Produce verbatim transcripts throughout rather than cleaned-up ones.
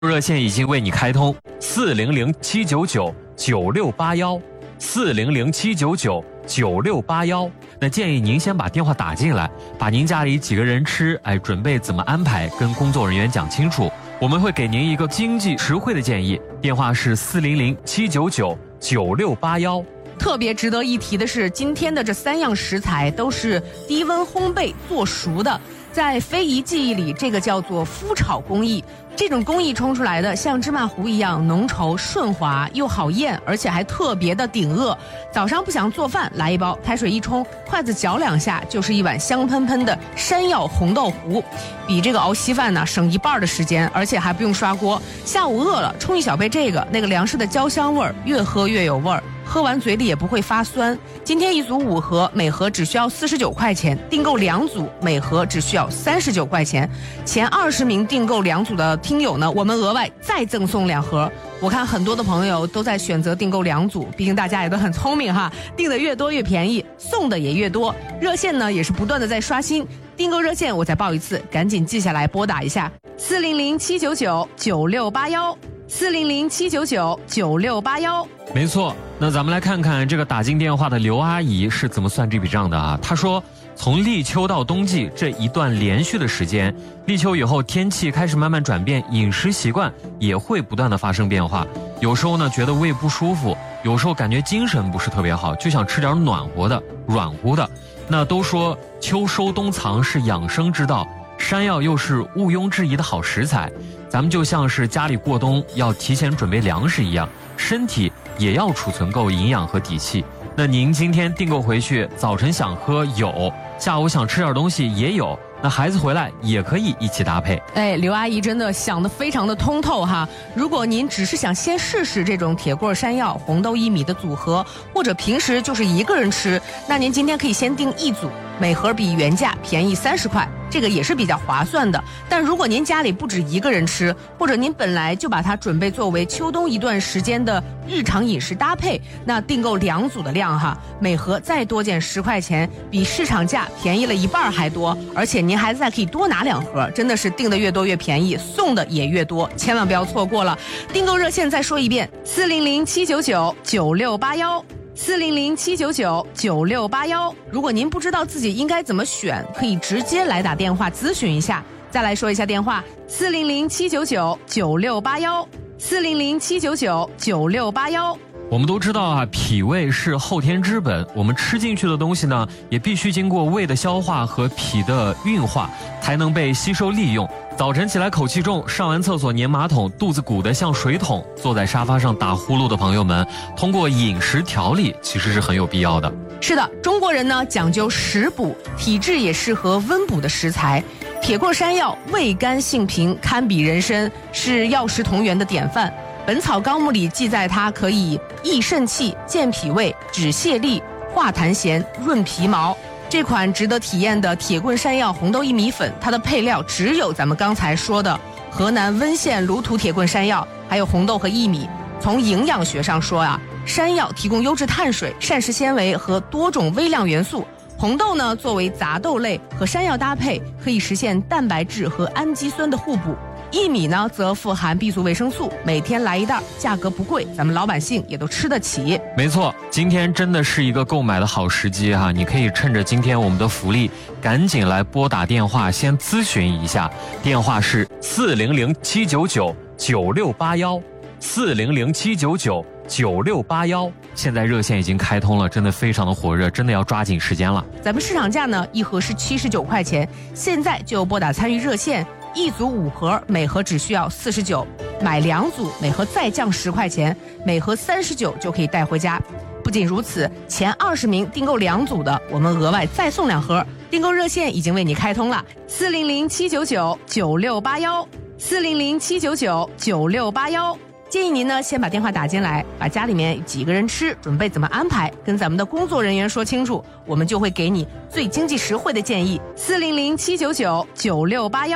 热线已经为你开通四零零七九九九六八幺四零零七九九九六八幺。那建议您先把电话打进来，把您家里几个人吃，哎，准备怎么安排，跟工作人员讲清楚，我们会给您一个经济实惠的建议。电话是四零零七九九九六八幺。 特别值得一提的是，今天的这三样食材都是低温烘焙做熟的。在非遗技艺里，这个叫做麸炒工艺。这种工艺冲出来的像芝麻糊一样浓稠顺滑，又好咽，而且还特别的顶饿。早上不想做饭，来一包，开水一冲，筷子搅两下，就是一碗香喷喷的山药红豆糊，比这个熬稀饭呢省一半的时间，而且还不用刷锅。下午饿了，冲一小杯这个，那个粮食的焦香味儿，越喝越有味儿。喝完嘴里也不会发酸。今天一组五盒，每盒只需要四十九块钱，订购两组，每盒只需要三十九块钱。前二十名订购两组的听友呢，我们额外再赠送两盒。我看很多的朋友都在选择订购两组，毕竟大家也都很聪明哈，订的越多越便宜，送的也越多。热线呢也是不断的在刷新，订购热线我再报一次，赶紧记下来拨打一下四零零七九九九六八幺四零零七九九九六八幺。 没错，那咱们来看看这个打进电话的刘阿姨是怎么算这笔账的啊？她说，从立秋到冬季这一段连续的时间，立秋以后天气开始慢慢转变，饮食习惯也会不断的发生变化。有时候呢觉得胃不舒服，有时候感觉精神不是特别好，就想吃点暖和的、软乎的。那都说秋收冬藏是养生之道，山药又是毋庸置疑的好食材。咱们就像是家里过冬要提前准备粮食一样，身体也要储存够营养和底气。那您今天订购回去，早晨想喝有，下午想吃点东西也有，那孩子回来也可以一起搭配。 哎，刘阿姨真的想得非常的通透哈。如果您只是想先试试这种铁棍山药红豆薏米的组合，或者平时就是一个人吃，那您今天可以先订一组，每盒比原价便宜三十块，这个也是比较划算的。但如果您家里不止一个人吃，或者您本来就把它准备作为秋冬一段时间的日常饮食搭配，那订购两组的量哈，每盒再多减十块钱，比市场价便宜了一半还多，而且您还再可以多拿两盒，真的是订的越多越便宜，送的也越多，千万不要错过了。订购热线再说一遍，四零零七九九九六八幺。四零零七九九九六八幺。如果您不知道自己应该怎么选，可以直接来打电话咨询一下。再来说一下电话：四零零七九九九六八幺，四零零七九九九六八幺。 我们都知道啊，脾胃是后天之本，我们吃进去的东西呢，也必须经过胃的消化和脾的运化，才能被吸收利用。早晨起来口气重，上完厕所粘马桶，肚子鼓得像水桶，坐在沙发上打呼噜的朋友们，通过饮食调理其实是很有必要的。 是的，中国人呢讲究食补，体质也适合温补的食材。铁棍山药味甘性平，堪比人参，是药食同源的典范。本草纲目里记载，它可以益肾气、健脾胃、止泻痢、化痰涎、润皮毛。这款值得体验的铁棍山药红豆薏米粉，它的配料只有咱们刚才说的河南温县芦土铁棍山药，还有红豆和薏米。从营养学上说啊，山药提供优质碳水、膳食纤维和多种微量元素。红豆呢，作为杂豆类和山药搭配，可以实现蛋白质和氨基酸的互补。薏米呢，则富含 B 族维生素，每天来一袋，价格不贵，咱们老百姓也都吃得起。 没错，今天真的是一个购买的好时机哈！你可以趁着今天我们的福利，赶紧来拨打电话先咨询一下，电话是四零零七九九九六八幺，四零零七九九九六八幺。现在热线已经开通了，真的非常的火热，真的要抓紧时间了。 咱们市场价呢，一盒是七十九块钱，现在就拨打参与热线。一组五盒，每盒只需要四十九，买两组，每盒再降十块钱，每盒三十九就可以带回家。不仅如此，前二十名订购两组的，我们额外再送两盒。订购热线已经为你开通了，四零零七九九九六八幺，四零零七九九九六八幺。建议您呢，先把电话打进来，把家里面几个人吃，准备怎么安排，跟咱们的工作人员说清楚，我们就会给你最经济实惠的建议。四零零七九九九六八幺。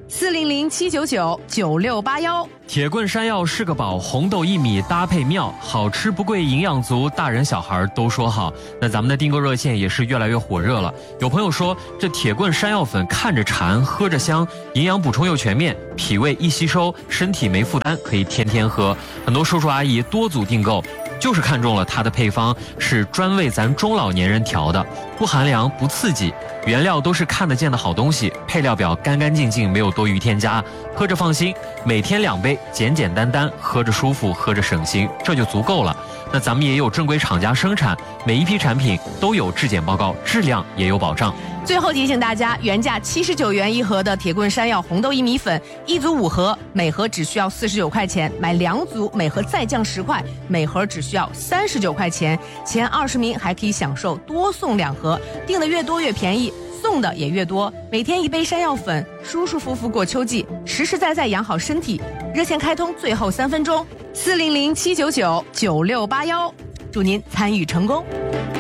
四零零七九九九六八幺。 铁棍山药是个宝，红豆薏米搭配妙，好吃不贵，营养足，大人小孩都说好。那咱们的订购热线也是越来越火热了。有朋友说，这铁棍山药粉看着馋，喝着香，营养补充又全面，脾胃易吸收，身体没负担，可以天天喝。很多叔叔阿姨多组订购，就是看中了它的配方是专为咱中老年人调的，不寒凉不刺激，原料都是看得见的好东西，配料表干干净净，没有多余添加，喝着放心。每天两杯，简简单单，喝着舒服，喝着省心，这就足够了。那咱们也有正规厂家生产，每一批产品都有质检报告，质量也有保障。 最后提醒大家，原价七十九元一盒的铁棍山药红豆薏米粉，一组五盒，每盒只需要四十九块钱，买两组每盒再降十块，每盒只需要三十九块钱。前二十名还可以享受多送两盒，订的越多越便宜，送的也越多。每天一杯山药粉，舒舒服服过秋季，实实在在养好身体。热线开通最后三分钟，四零零七九九九六八幺，祝您参与成功。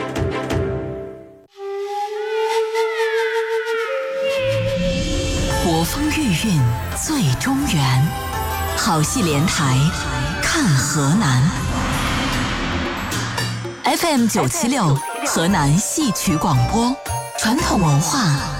国风御韵最中原，好戏连台看河南。F M 九七六河南戏曲广播，传统文化